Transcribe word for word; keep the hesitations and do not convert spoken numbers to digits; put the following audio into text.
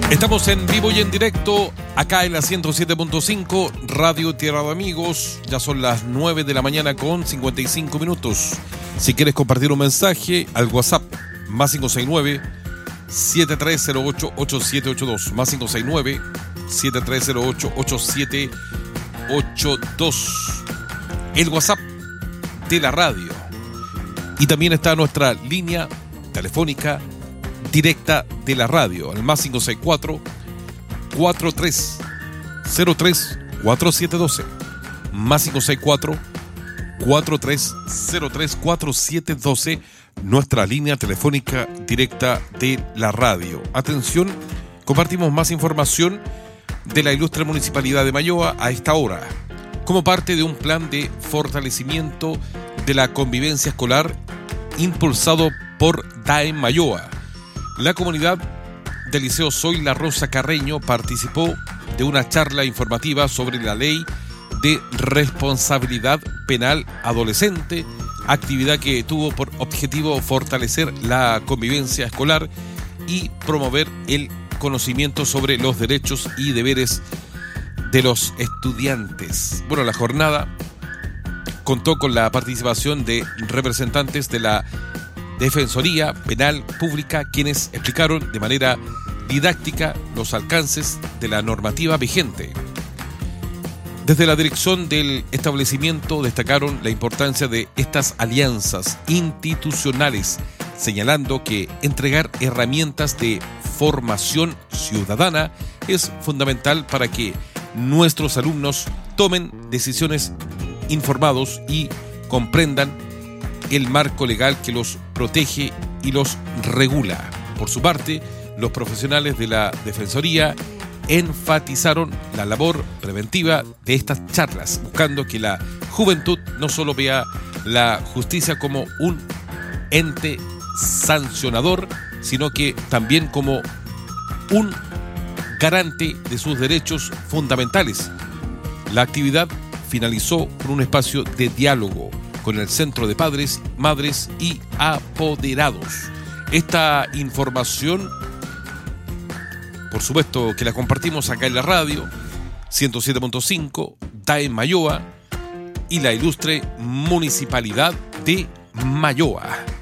Estamos en vivo y en directo acá en la ciento siete punto cinco Radio Tierra de Amigos. Ya son las nueve de la mañana con cincuenta y cinco minutos. Si quieres compartir un mensaje al WhatsApp más cinco seis nueve, siete tres cero ocho, ocho siete ocho dos, más cinco seis nueve, siete tres cero ocho, ocho siete ocho dos, el WhatsApp de la radio. Y también está nuestra línea telefónica directa de la radio, el más cinco seis cuatro, cuatro tres cero tres, cuatro siete uno dos, más cinco seis cuatro, cuatro tres cero tres, cuatro siete uno dos, nuestra línea telefónica directa de la radio. Atención, compartimos más información de la ilustre Municipalidad de Mayoa a esta hora, como parte de un plan de fortalecimiento de la convivencia escolar impulsado por D A E M Mayoa. La comunidad del Liceo Soy La Rosa Carreño participó de una charla informativa sobre la ley de responsabilidad penal adolescente, actividad que tuvo por objetivo fortalecer la convivencia escolar y promover el conocimiento sobre los derechos y deberes de los estudiantes. Bueno, la jornada contó con la participación de representantes de la Defensoría Penal Pública, quienes explicaron de manera didáctica los alcances de la normativa vigente. Desde la dirección del establecimiento destacaron la importancia de estas alianzas institucionales, señalando que entregar herramientas de formación ciudadana es fundamental para que nuestros alumnos tomen decisiones informados y comprendan el marco legal que los protege y los regula. Por su parte, los profesionales de la Defensoría enfatizaron la labor preventiva de estas charlas, buscando que la juventud no solo vea la justicia como un ente sancionador, sino que también como un garante de sus derechos fundamentales. La actividad finalizó con un espacio de diálogo con el Centro de Padres, Madres y Apoderados. Esta información, por supuesto, que la compartimos acá en la radio, ciento siete punto cinco, D A E M Mayoa y la ilustre Municipalidad de Mayoa.